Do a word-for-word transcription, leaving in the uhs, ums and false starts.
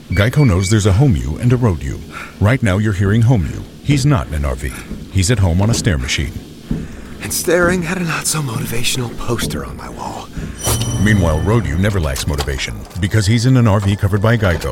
Geico knows there's a home you and a road you. Right now you're hearing home you. He's not in an R V. He's at home on a stair machine. And staring at a not-so-motivational poster on my wall. Meanwhile, road you never lacks motivation because he's in an R V covered by Geico.